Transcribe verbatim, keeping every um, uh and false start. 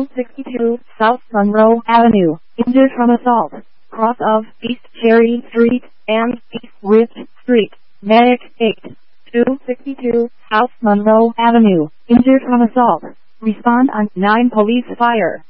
sixty-two South Monroe Avenue, injured from assault, cross of East Cherry Street and East Rich Street. Medic eight two sixty-two South Monroe Avenue, injured from assault. Respond on nine police fire.